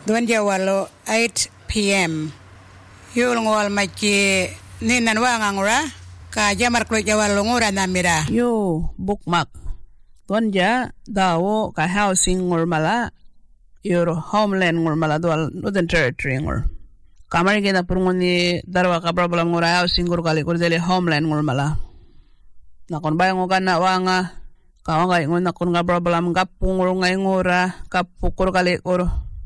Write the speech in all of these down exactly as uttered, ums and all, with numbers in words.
Duan jawalo eight p.m. Yul ngol machi ninan wangangura ka jamar klo jawalo ngura namira. Yo bookmark. Duan ja dawo ka housing ngor mala your homeland ngor mala dual Northern Territory ngor. Kamari gena purngoni darwa ka problem ngor housing ngor kali ngor dele homeland ngor mala. Nakon bayang ngokan na wanga kawanga ingon nakon nga problem gapung ngor ngay ngora kapukur kali ngor.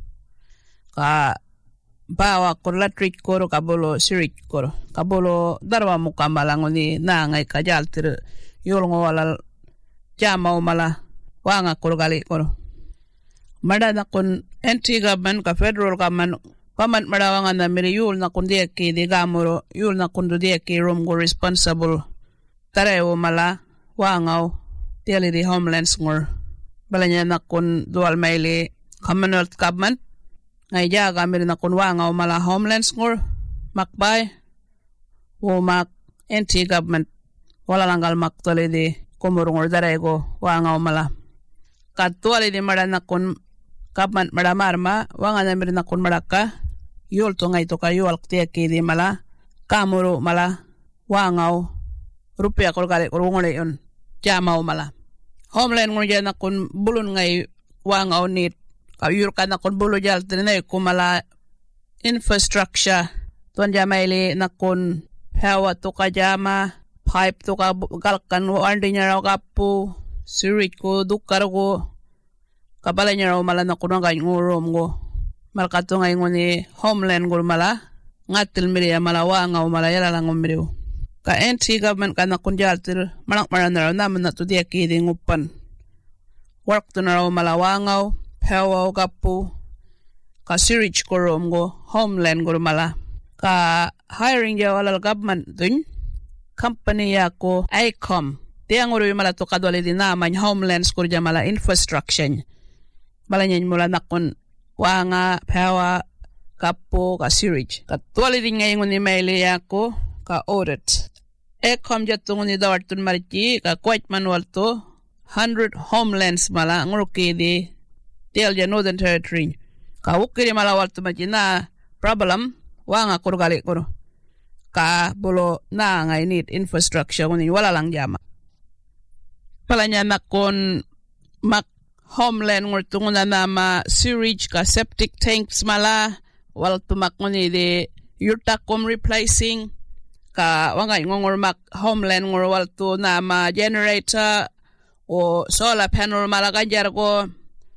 Ka bawa ko latrik ko kabolo sirik ko kabolo darwa mo kamalango ni nangay kajaltir yul ngo wala jama mala wanga ko gali ko madana kon anti government ka federal government paman madawanga na miri yul na kun de ki de gamoro yul na kun de ki rom go responsible tarewo mala wanga tele di homeland ngor balanya na kun dual maili commonwealth government ngay jaga mirin akon wanga o mala homelands ngor makbay o mak anti government wala langgal maktole di kumurungor darego wanga o mala katuali di maran akon government maramarma wanga na mirin akon maraka yul to ngay to ka yul ktiaki di mala kamuro mala wanga o rupiah kol kare kurungole yon jama o mala homeland ngor jan akon bulun ngay wanga o nit kayur kana kon bulo jal tene kumala infrastructure ton jamaili nakon hawa to kajama pipe to ka galkan wandi nya raw kapu sirik ko dukar ko kabala nya raw mala nakon nga ngurom go malkato nga ngoni homeland gol mala ngatil miri mala wanga mala yala lang miri ka anti government kana kon jal tir malak maran raw naman na to dia ki dingupan work to na raw mala wanga Hawa kapu ka sirich korom go homeland go mala ka hiring ja wala government dun company ya ko I C O M tiang uro mala to kadwali din naman homelands ko ja mala infrastructure mala nyen mula nakon wanga hawa kapu ka sirich katwali din ngayon ni maili ya ko ka audit I C O M ja tungo ni dawartun mariti ka quite manual to one hundred homelands mala nguruki di Tiel ja Northern Territory. Ka ukiri malawal tumajina problem wanga kurgali kuro. Ka bulo na ngay need infrastructure kunin wala lang jama. Palanya nakon mak homeland ngur tunguna nama sewage ka septic tanks mala wal tumak nguni di yurtakom replacing ka wanga ngongor mak homeland ngur wal tu nama generator o solar panel mala ganjar ko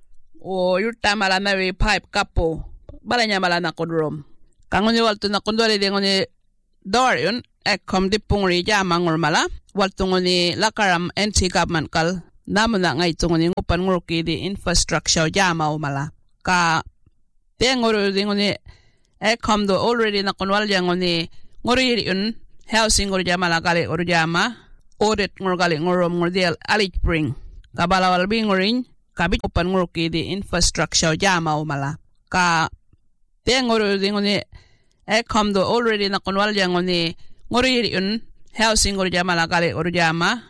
o yurta mala nawi pipe kapo balanya mala na kodrom kangoni walto na kondole de ngoni dorion ek kom dipungri jama ngor mala walto ngoni lakaram anti government kal namuna ngai tungoni ngupan ngurki di infrastructure jama o mala ka tengoro de ngoni ek kom do already na konwal jangoni ngori yun housing ngor jama la kale or jama audit ngor kale ngorom ngor dial alit bring kabalawal bingorin kabit upan nguruki di infrastructure jama o mala ka tengoro di ngoni e kom do already na konwal jangoni ngori yun housing ngor jama la kale or jama